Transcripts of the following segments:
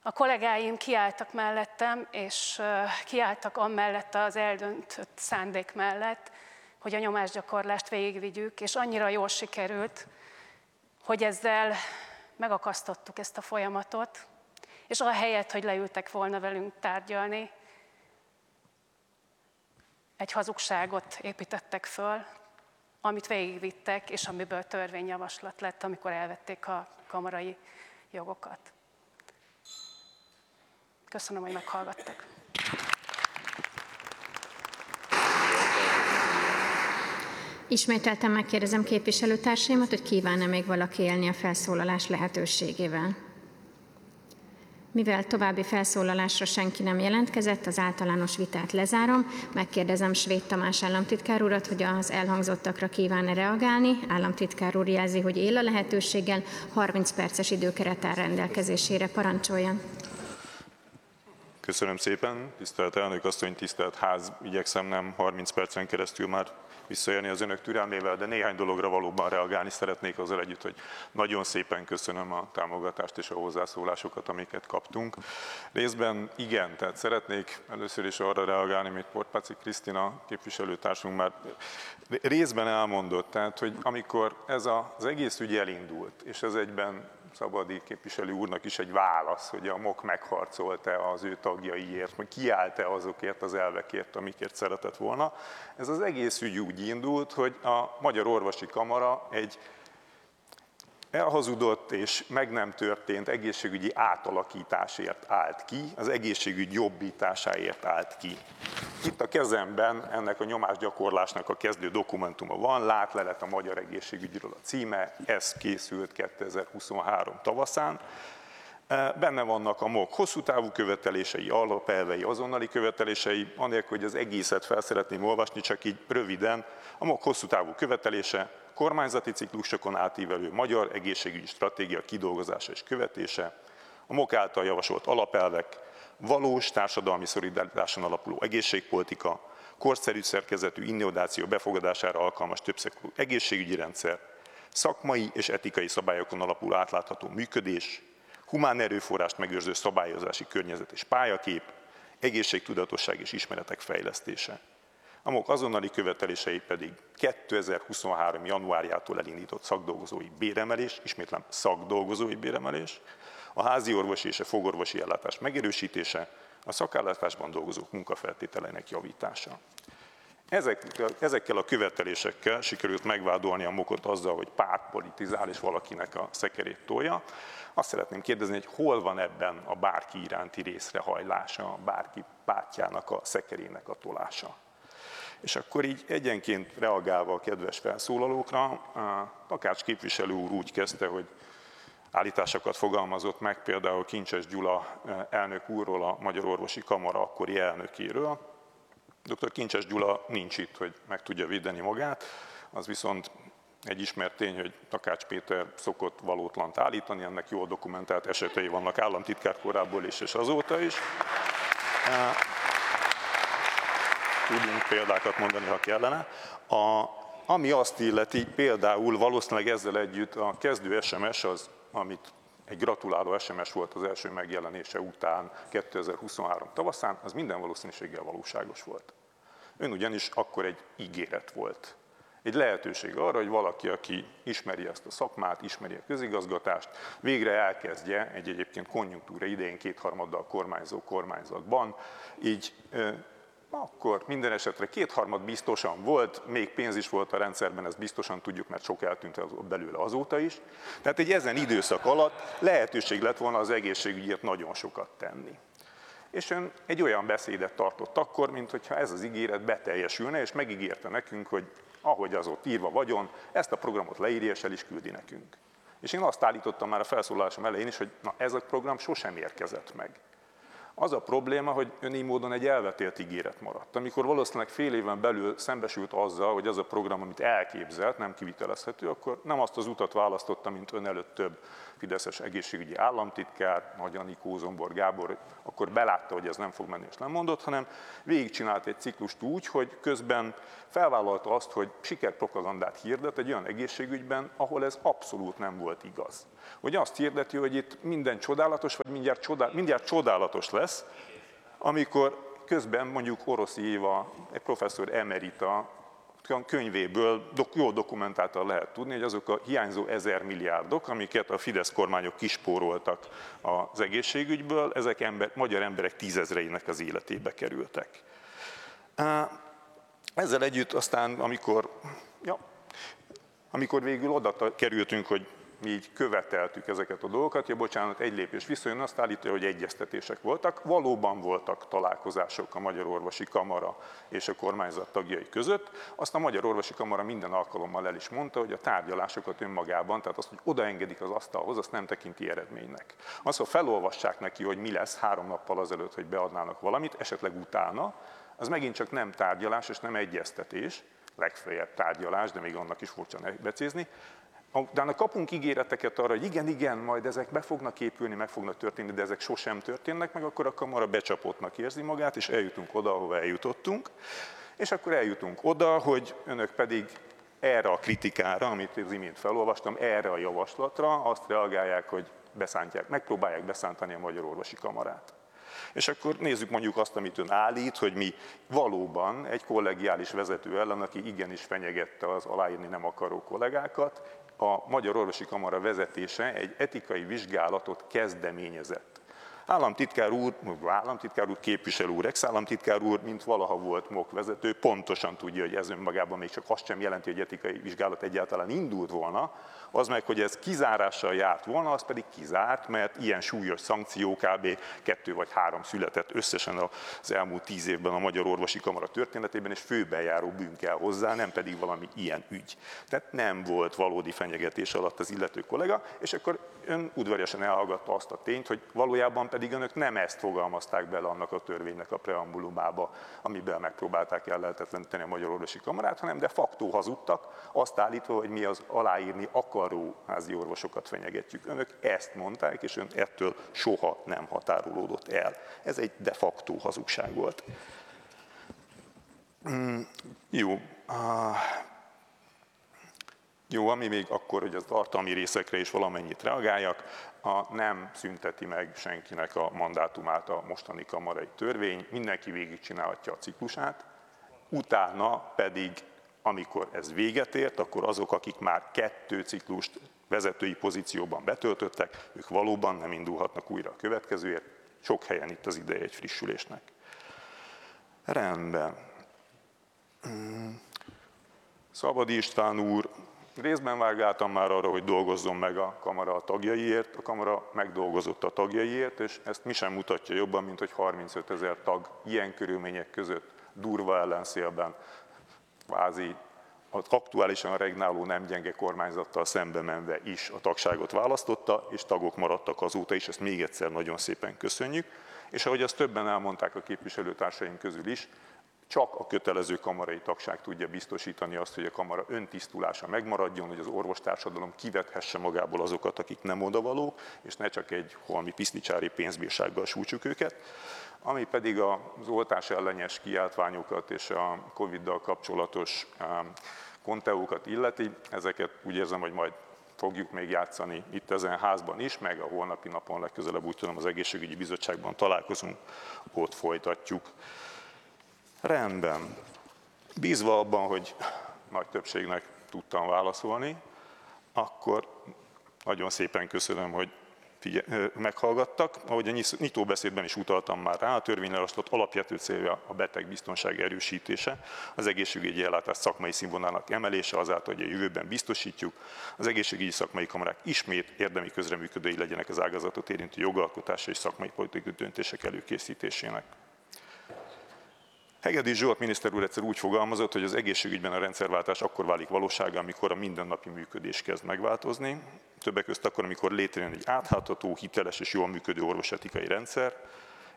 A kollégáim kiálltak mellettem, és kiálltak amellett az eldöntött szándék mellett, hogy a nyomásgyakorlást végigvigyük, és annyira jól sikerült, hogy ezzel megakasztottuk ezt a folyamatot, és ahelyett, hogy leültek volna velünk tárgyalni, egy hazugságot építettek föl, amit végigvittek, és amiből törvényjavaslat lett, amikor elvették a kamarai jogokat. Köszönöm, hogy meghallgattak. Ismételten megkérdezem képviselőtársaimat, hogy kíván-e még valaki élni a felszólalás lehetőségével. Mivel további felszólalásra senki nem jelentkezett, az általános vitát lezárom. Megkérdezem Svéd Tamás államtitkár urat, hogy az elhangzottakra kíván-e reagálni. Államtitkár úr jelzi, hogy él a lehetőséggel, 30 perces időkeret áll rendelkezésére. Parancsoljon! Köszönöm szépen, tisztelt elnök asszony, tisztelt ház, igyekszem nem 30 percen keresztül már visszaélni az önök türelmével, de néhány dologra valóban reagálni szeretnék azzal együtt, hogy nagyon szépen köszönöm a támogatást és a hozzászólásokat, amiket kaptunk. Részben igen, tehát szeretnék először is arra reagálni, amit Portpáci Krisztina képviselőtársunk már részben elmondott, tehát hogy amikor ez az egész ügy elindult, és ez egyben Szabadi képviselő úrnak is egy válasz, hogy a MOK megharcolt-e az ő tagjaiért, vagy kiállt-e azokért az elvekért, amikért szeretett volna. Ez az egész ügy úgy indult, hogy a Magyar Orvosi Kamara egy elhazudott és meg nem történt egészségügyi átalakításért állt ki, az egészségügy jobbításáért állt ki. Itt a kezemben ennek a nyomásgyakorlásnak a kezdő dokumentuma van, látlelet a magyar egészségügyről a címe, ez készült 2023 tavaszán. Benne vannak a MOK hosszú távú követelései, alapelvei, azonnali követelései, anélkül, hogy az egészet fel szeretném olvasni, csak így röviden. A MOK hosszú távú követelése, kormányzati ciklusokon átívelő magyar egészségügyi stratégia kidolgozása és követése, a MOK által javasolt alapelvek, valós társadalmi szolidaritáson alapuló egészségpolitika, korszerű szerkezetű innováció befogadására alkalmas többszektorú egészségügyi rendszer, szakmai és etikai szabályokon alapuló átlátható működés, humán erőforrást megőrző szabályozási környezet és pályakép, egészségtudatosság és ismeretek fejlesztése. A MOK azonnali követelései pedig 2023. januárjától elindított szakdolgozói béremelés, ismétlem szakdolgozói béremelés, a házi orvosi és a fogorvosi ellátás megerősítése, a szakállátásban dolgozók munkafeltételeinek javítása. Ezekkel a követelésekkel sikerült megvádolni a MOK-ot azzal, hogy pártpolitizál és valakinek a szekerét tolja. Azt szeretném kérdezni, hogy hol van ebben a bárki iránti részrehajlása, a bárki pártjának a szekerének a tolása. És akkor így egyenként reagálva a kedves felszólalókra, Takács képviselő úr úgy kezdte, hogy állításokat fogalmazott meg, például Kincses Gyula elnök úrról, a Magyar Orvosi Kamara akkori elnökéről. Dr. Kincses Gyula nincs itt, hogy meg tudja védeni magát, az viszont egy ismert tény, hogy Takács Péter szokott valótlant állítani, ennek jól dokumentált esetei vannak államtitkár korából is, és azóta is. Tudunk példákat mondani, ha kellene. Ami azt illeti, például valószínűleg ezzel együtt a kezdő SMS az, amit egy gratuláló SMS volt az első megjelenése után 2023 tavaszán, az minden valószínűséggel valóságos volt. Ön ugyanis akkor egy ígéret volt. Egy lehetőség arra, hogy valaki, aki ismeri ezt a szakmát, ismeri a közigazgatást, végre elkezdje egy egyébként konjunktúra idején kétharmaddal kormányzó kormányzatban, így akkor minden esetre kétharmad biztosan volt, még pénz is volt a rendszerben, ezt biztosan tudjuk, mert sok eltűnt belőle azóta is. Tehát egy ezen időszak alatt lehetőség lett volna az egészségügyért nagyon sokat tenni. És ön egy olyan beszédet tartott akkor, mintha ez az ígéret beteljesülne, és megígérte nekünk, hogy ahogy az ott írva vagyon, ezt a programot leírja, és el is küldi nekünk. És én azt állítottam már a felszólalásom elején is, hogy na, ez a program sosem érkezett meg. Az a probléma, hogy ön így módon egy elvetélt ígéret maradt. Amikor valószínűleg fél éven belül szembesült azzal, hogy az a program, amit elképzelt, nem kivitelezhető, akkor nem azt az utat választotta, mint ön előtt több fideszes egészségügyi államtitkár, Nagy Anikó, Zombor Gábor, akkor belátta, hogy ez nem fog menni, és nem mondott, hanem végigcsinált egy ciklust úgy, hogy közben felvállalta azt, hogy sikerpropagandát hirdet egy olyan egészségügyben, ahol ez abszolút nem volt igaz. Hogy azt hirdeti, hogy itt minden csodálatos, vagy mindjárt csodálatos lesz, amikor közben mondjuk Oroszi Éva, egy professzor emerita könyvéből jól dokumentáltan lehet tudni, hogy azok a hiányzó 1000 milliárdok, amiket a Fidesz kormányok kispóroltak az egészségügyből, ezek magyar emberek 10 000-einek az életébe kerültek. Ezzel együtt aztán, amikor végül oda kerültünk, hogy mi így követeltük ezeket a dolgokat, ja bocsánat, egy lépés visszajön, azt állítja, hogy egyeztetések voltak. Valóban voltak találkozások a Magyar Orvosi Kamara és a kormányzat tagjai között. Azt a Magyar Orvosi Kamara minden alkalommal el is mondta, hogy a tárgyalásokat önmagában, tehát azt, hogy odaengedik az asztalhoz, azt nem tekinti eredménynek. Azt, hogy felolvassák neki, hogy mi lesz 3 nappal azelőtt, hogy beadnának valamit, esetleg utána, az megint csak nem tárgyalás és nem egyeztetés, legfeljebb tárgyalás, de még annak is furcsa becézni. Utána kapunk ígéreteket arra, hogy igen, majd ezek be fognak épülni, meg fognak történni, de ezek sosem történnek meg, akkor a kamara becsapottnak érzi magát, és eljutunk oda, ahova eljutottunk. És akkor eljutunk oda, hogy önök pedig erre a kritikára, amit az imént felolvastam, erre a javaslatra azt reagálják, hogy megpróbálják beszántani a Magyar Orvosi Kamarát. És akkor nézzük mondjuk azt, amit ön állít, hogy mi valóban egy kollegiális vezető ellen, aki igenis fenyegette az aláírni nem akaró kollégákat, a Magyar Orvosi Kamara vezetése egy etikai vizsgálatot kezdeményezett. Államtitkár úr, képviselő úr, ex-államtitkár úr, mint valaha volt MOK vezető, pontosan tudja, hogy ez önmagában még csak azt sem jelenti, hogy etikai vizsgálat egyáltalán indult volna, az meg, hogy ez kizárással járt volna, az pedig kizárt, mert ilyen súlyos szankció, kb. 2 vagy 3 született összesen az elmúlt 10 évben a Magyar Orvosi Kamara történetében, és főbejáró bűn kell hozzá, nem pedig valami ilyen ügy. Tehát nem volt valódi fenyegetés alatt az illető kollega, és akkor ön udvariasan elhallgatta azt a tényt, hogy valójában pedig önök nem ezt fogalmazták bele annak a törvénynek a preambulumába, amiben megpróbálták ellehetetleníteni a Magyar Orvosi Kamarát, hanem de facto hazudtak, azt állítva, hogy mi az aláírni akaró házi orvosokat fenyegetjük. Önök ezt mondták, és ön ettől soha nem határolódott el. Ez egy de facto hazugság volt. Jó, ami még akkor, hogy az tartalmi részekre is valamennyit reagáljak, nem szünteti meg senkinek a mandátumát a mostani kamarai törvény, mindenki végigcsinálhatja a ciklusát, utána pedig, amikor ez véget ért, akkor azok, akik már 2 ciklust vezetői pozícióban betöltöttek, ők valóban nem indulhatnak újra a következőért, sok helyen itt az ideje egy frissülésnek. Rendben. Szabadi István úr, részben vágáltam már arra, hogy dolgozzon meg a kamara a tagjaiért, a kamara megdolgozott a tagjaiért, és ezt mi sem mutatja jobban, mint hogy 35 000 tag ilyen körülmények között durva ellenszélben, kvázi az aktuálisan regnáló nem gyenge kormányzattal szembe menve is a tagságot választotta, és tagok maradtak azóta is, ezt még egyszer nagyon szépen köszönjük. És ahogy azt többen elmondták a képviselőtársaim közül is, csak a kötelező kamarai tagság tudja biztosítani azt, hogy a kamara öntisztulása megmaradjon, hogy az orvostársadalom kivethesse magából azokat, akik nem odavalók, és ne csak egy holmi pisznicsári pénzbírsággal sújtsuk őket. Ami pedig az oltás ellenes kiáltványokat és a Covid-dal kapcsolatos konteókat illeti, ezeket úgy érzem, hogy majd fogjuk még játszani itt ezen házban is, meg a holnapi napon legközelebb úgy tudom az Egészségügyi Bizottságban találkozunk, ott folytatjuk. Rendben. Bízva abban, hogy nagy többségnek tudtam válaszolni, akkor nagyon szépen köszönöm, hogy meghallgattak. Ahogy a nyitóbeszédben is utaltam már rá, a törvényjavaslat alapvető célja a betegbiztonság erősítése, az egészségügyi ellátás szakmai színvonalának emelése azáltal, hogy a jövőben biztosítjuk, az egészségügyi szakmai kamarák ismét érdemi közreműködői legyenek az ágazatot érintő jogalkotási és szakmai politikai döntések előkészítésének. Hegedűs Zsolt miniszter úr egyszer úgy fogalmazott, hogy az egészségügyben a rendszerváltás akkor válik valósággá, amikor a mindennapi működés kezd megváltozni. Többek között akkor, amikor létrejön egy átlátható, hiteles és jól működő orvosetikai rendszer,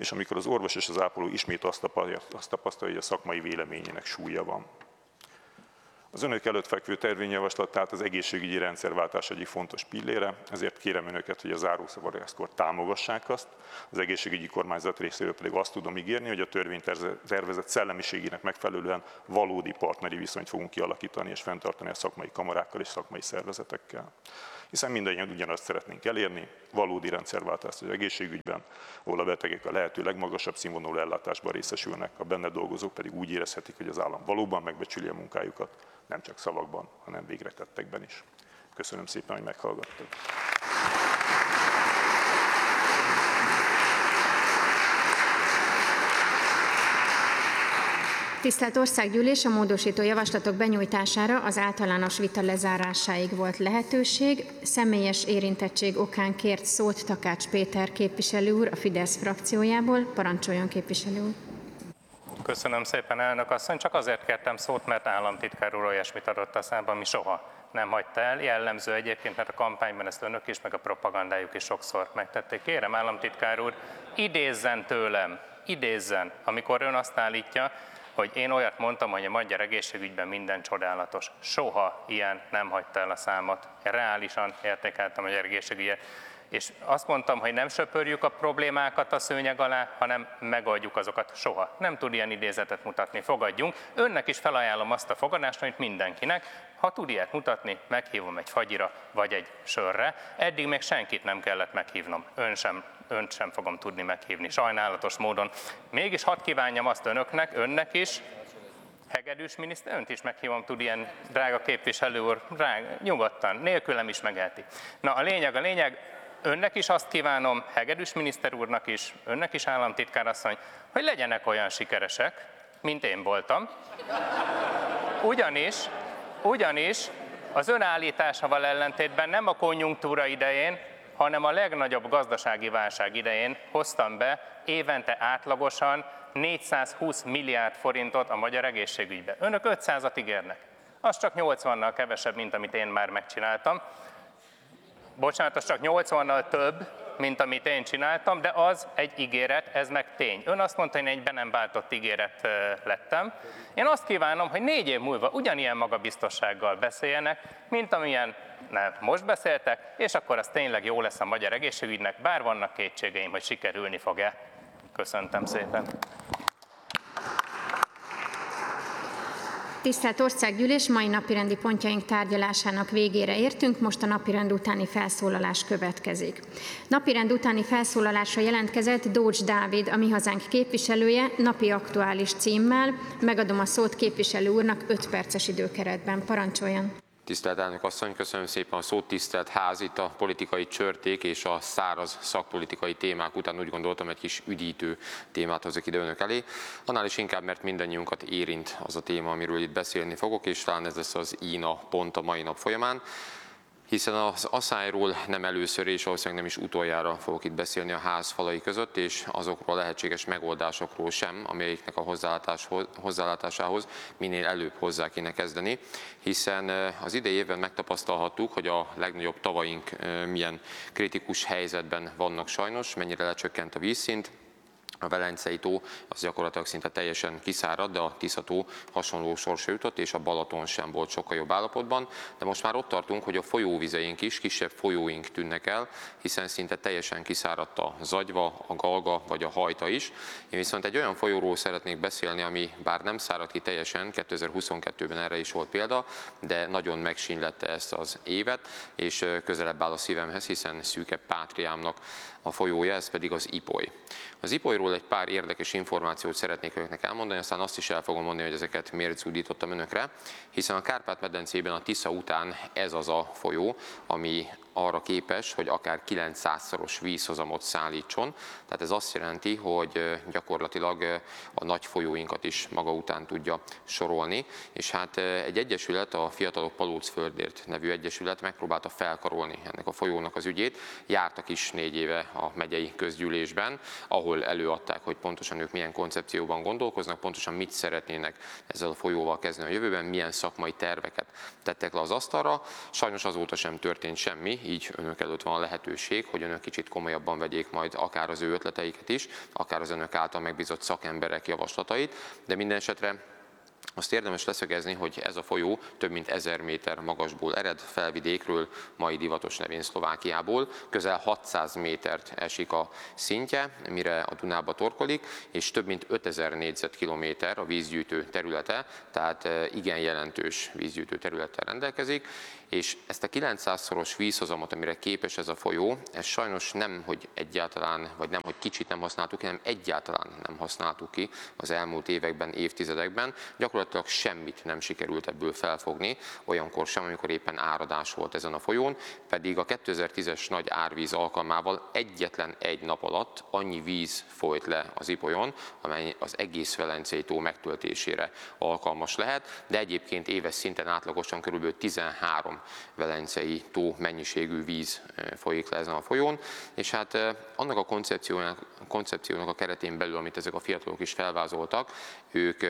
és amikor az orvos és az ápoló ismét azt tapasztalja, hogy a szakmai véleményének súlya van. Az önök előtt fekvő törvényjavaslat tehát az egészségügyi rendszerváltás egyik fontos pillére, ezért kérem önöket, hogy a zárószavazáskor támogassák azt, az egészségügyi kormányzat részéről pedig azt tudom ígérni, hogy a törvénytervezet szellemiségének megfelelően valódi partneri viszonyt fogunk kialakítani és fenntartani a szakmai kamarákkal és szakmai szervezetekkel. Hiszen mindannyian ugyanazt szeretnénk elérni, valódi rendszerváltást az egészségügyben, ahol a betegek a lehető legmagasabb színvonalú ellátásban részesülnek, a benne dolgozók pedig úgy érezhetik, hogy az állam valóban megbecsüli a munkájukat, nem csak szavakban, hanem végre tettekben is. Köszönöm szépen, hogy meghallgattak. Tisztelt Országgyűlés, a módosító javaslatok benyújtására az általános vita lezárásáig volt lehetőség. Személyes érintettség okán kért szót Takács Péter képviselő úr a Fidesz frakciójából. Parancsoljon, képviselő úr! Köszönöm szépen, elnök asszony. Csak azért kértem szót, mert államtitkár úr olyasmit adott a számba, ami soha nem hagyta el. Jellemző egyébként, mert a kampányban ezt önök is, meg a propagandájuk is sokszor megtették. Kérem, államtitkár úr, idézzen tőlem, idézzen, amikor ön azt állítja, hogy én olyat mondtam, hogy a magyar egészségügyben minden csodálatos. Soha ilyen nem hagyta el a számot. Én reálisan értékeltem a magyar egészségügyet. És azt mondtam, hogy nem söpörjük a problémákat a szőnyeg alá, hanem megoldjuk azokat. Soha. Nem tud ilyen idézetet mutatni. Fogadjunk. Önnek is felajánlom azt a fogadást, amit mindenkinek. Ha tud ilyet mutatni, meghívom egy fagyira vagy egy sörre. Eddig még senkit nem kellett meghívnom. Önt sem fogom tudni meghívni, sajnálatos módon. Mégis hadd kívánjam azt önnek is, hegedűs miniszter, önt is meghívom, tud ilyen drága képviselő úr, nyugodtan, nélkülem is megeheti. Na a lényeg, önnek is azt kívánom, hegedűs miniszter úrnak is, önnek is államtitkárasszony, hogy legyenek olyan sikeresek, mint én voltam. Ugyanis az ön állításával ellentétben nem a konjunktúra idején, hanem a legnagyobb gazdasági válság idején hoztam be évente átlagosan 420 milliárd forintot a magyar egészségügybe. Önök 500-at ígérnek. Az csak 80-nal kevesebb, mint amit én már megcsináltam. Bocsánat, az csak 80-nal több, mint amit én csináltam, de az egy ígéret, ez meg tény. Ön azt mondta, hogy én egy be nem váltott ígéret lettem. Én azt kívánom, hogy 4 év múlva ugyanilyen magabiztossággal beszéljenek, mint amilyen most beszéltek, és akkor az tényleg jó lesz a magyar egészségügynek, bár vannak kétségeim, hogy sikerülni fog-e. Köszöntöm szépen. Tisztelt Országgyűlés, mai napirendi pontjaink tárgyalásának végére értünk, most a napirend utáni felszólalás következik. Napirend utáni felszólalásra jelentkezett Dócs Dávid, a Mi Hazánk képviselője, napi aktuális címmel. Megadom a szót képviselő úrnak 5 perces időkeretben. Parancsoljon! Tisztelt elnök asszony, köszönöm szépen a szót, tisztelt ház, itt a politikai csörték és a száraz szakpolitikai témák után úgy gondoltam, egy kis üdítő témát hozok ide önök elé. Annál is inkább, mert mindannyiunkat érint az a téma, amiről itt beszélni fogok, és talán ez lesz az ína pont a mai nap folyamán. Hiszen az asszályról nem először és valószínűleg nem is utoljára fogok itt beszélni a ház falai között, és azokról a lehetséges megoldásokról sem, amelyiknek a hozzálátásához minél előbb hozzá kéne kezdeni, hiszen az idei évben megtapasztalhattuk, hogy a legnagyobb tavaink milyen kritikus helyzetben vannak sajnos, mennyire lecsökkent a vízszint. A Velencei tó az gyakorlatilag szinte teljesen kiszárad, de a Tisza tó hasonló sorsra jutott, és a Balaton sem volt sokkal jobb állapotban. De most már ott tartunk, hogy a folyóvizeink is, kisebb folyóink tűnnek el, hiszen szinte teljesen kiszáradt a Zagyva, a Galga vagy a Hajta is. Én viszont egy olyan folyóról szeretnék beszélni, ami bár nem szárad ki teljesen, 2022-ben erre is volt példa, de nagyon megsínylette ezt az évet, és közelebb áll a szívemhez, hiszen szűke pátriámnak a folyója, ez pedig az Ipoly. Az Ipolyról egy pár érdekes információt szeretnék önöknek elmondani, aztán azt is el fogom mondani, hogy ezeket miért zúdítottam önökre, hiszen a Kárpát-medencében a Tisza után ez az a folyó, ami arra képes, hogy akár 900-szoros vízhozamot szállítson. Tehát ez azt jelenti, hogy gyakorlatilag a nagy folyóinkat is maga után tudja sorolni, és hát egy egyesület, a Fiatalok Palócföldért nevű egyesület megpróbálta felkarolni ennek a folyónak az ügyét. Jártak is 4 éve a megyei közgyűlésben, ahol előadták, hogy pontosan ők milyen koncepcióban gondolkoznak, pontosan mit szeretnének ezzel a folyóval kezdeni a jövőben, milyen szakmai terveket tettek le az asztalra. Sajnos azóta sem történt semmi, így önök előtt van a lehetőség, hogy önök kicsit komolyabban vegyék majd akár az ő ötleteiket is, akár az önök által megbízott szakemberek javaslatait, de minden esetre azt érdemes leszögezni, hogy ez a folyó több mint 1000 méter magasból ered, Felvidékről, mai divatos nevén Szlovákiából, közel 600 métert esik a szintje, mire a Dunába torkollik, és több mint 5000 négyzetkilométer a vízgyűjtő területe, tehát igen jelentős vízgyűjtő területtel rendelkezik, és ezt a 900-szoros vízhozamot, amire képes ez a folyó, ez sajnos nem, hogy egyáltalán, vagy nem, hogy kicsit nem használtuk ki, hanem egyáltalán nem használtuk ki az elmúlt években, évtizedekben. Gyakorlatilag semmit nem sikerült ebből felfogni, olyankor sem, amikor éppen áradás volt ezen a folyón, pedig a 2010-es nagy árvíz alkalmával egyetlen egy nap alatt annyi víz folyt le az Ipolyon, amely az egész Velencei tó megtöltésére alkalmas lehet, de egyébként éves szinten átlagosan kb. 13 Velencei tó mennyiségű víz folyik le ezen a folyón, és hát annak a koncepciónak a keretén belül, amit ezek a fiatalok is felvázoltak, ők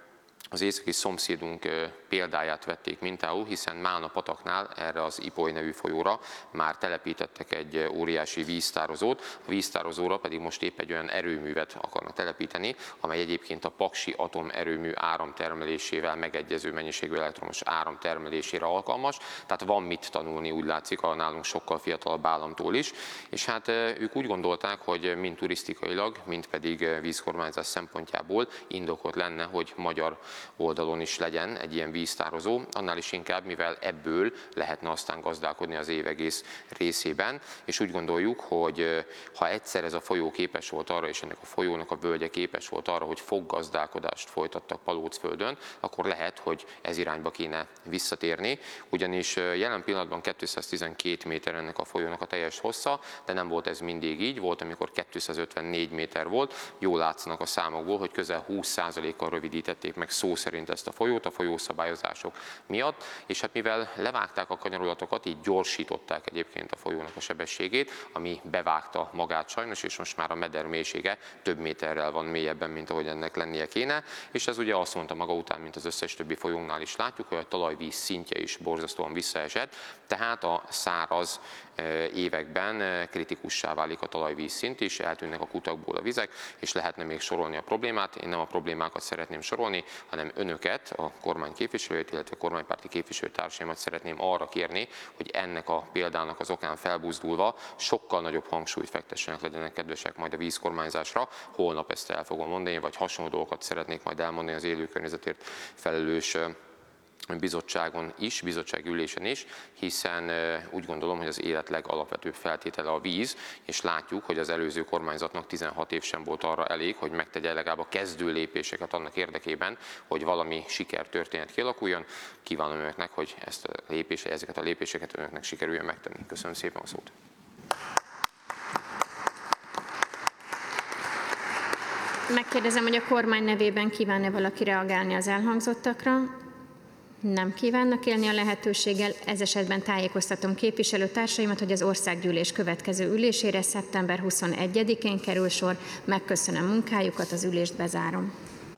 az északi szomszédunk példáját vették mintául, hiszen Málna-pataknál erre az Ipoly nevű folyóra már telepítettek egy óriási víztározót, a víztározóra pedig most épp egy olyan erőművet akarnak telepíteni, amely egyébként a Paksi atomerőmű áramtermelésével megegyező mennyiségű elektromos áramtermelésére alkalmas, tehát van mit tanulni, úgy látszik, a nálunk sokkal fiatalabb államtól is, és hát ők úgy gondolták, hogy mind turisztikailag, mind pedig vízkormányzás szempontjából indokolt lenne, hogy magyar oldalon is legyen egy ilyen víztározó, annál is inkább, mivel ebből lehetne aztán gazdálkodni az év egész részében, és úgy gondoljuk, hogy ha egyszer ez a folyó képes volt arra, és ennek a folyónak a völgye képes volt arra, hogy foggazdálkodást folytattak Palócföldön, akkor lehet, hogy ez irányba kéne visszatérni, ugyanis jelen pillanatban 212 méter ennek a folyónak a teljes hossza, de nem volt ez mindig így, volt, amikor 254 méter volt, jól látszanak a számokból, hogy közel 20%-kal rövidítették meg szó szerint ezt a folyót, a folyószabályozások miatt, és hát mivel levágták a kanyarulatokat, így gyorsították egyébként a folyónak a sebességét, ami bevágta magát sajnos, és most már a meder mélysége több méterrel van mélyebben, mint ahogy ennek lennie kéne, és ez ugye azt mondta maga után, mint az összes többi folyónál is látjuk, hogy a talajvíz szintje is borzasztóan visszaesett, tehát a száraz években kritikussá válik a talajvíz szint is, eltűnnek a kutakból a vizek, és lehetne még sorolni a problémát. Én nem a problémákat szeretném sorolni, hanem önöket, a kormány képviselőjét, illetve a kormánypárti képviselőtársaimat szeretném arra kérni, hogy ennek a példának az okán felbuzdulva sokkal nagyobb hangsúlyt fektessenek, legyenek kedvesek majd a vízkormányzásra. Holnap ezt el fogom mondani, vagy hasonló dolgokat szeretnék majd elmondani az élő környezetért felelős bizottságon is, bizottsági ülésen is, hiszen úgy gondolom, hogy az élet legalapvetőbb feltétele a víz, és látjuk, hogy az előző kormányzatnak 16 év sem volt arra elég, hogy megtegye legalább a kezdő lépéseket annak érdekében, hogy valami sikertörténet kialakuljon. Kívánom önöknek, hogy ezeket a lépéseket önöknek sikerüljön megtenni. Köszönöm szépen a szót. Megkérdezem, hogy a kormány nevében kíván-e valaki reagálni az elhangzottakra? Nem kívánnak élni a lehetőséggel, ez esetben tájékoztatom képviselőtársaimat, hogy az országgyűlés következő ülésére szeptember 21-én kerül sor. Megköszönöm munkájukat, az ülést bezárom.